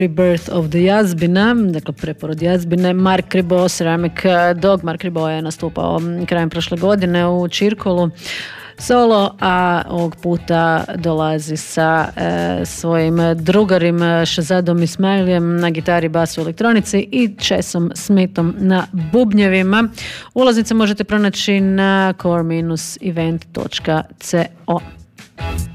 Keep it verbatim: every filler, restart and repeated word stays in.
Rebirth of the Jazbina, dakle preporod Jazbine. Mark Ribot, Ceramic Dog. Mark Ribot je nastupao krajem prošle godine u Čirkolu solo, a ovog puta dolazi sa e, svojim drugarim Shazadom Ismailijem na gitari, basu, elektronici i Chesom Smithom na bubnjevima. Ulaznice možete pronaći na core dash event dot co.